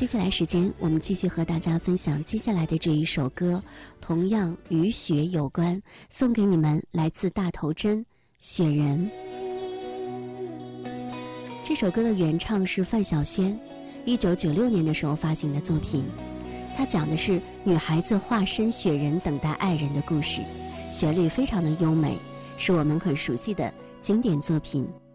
接下来时间，我们继续和大家分享接下来的这一首歌，同样与雪有关，送给你们，来自大头针《雪人》。这首歌的原唱是范晓萱，1996年的时候发行的作品。它讲的是女孩子化身雪人等待爱人的故事，旋律非常的优美，是我们很熟悉的经典作品《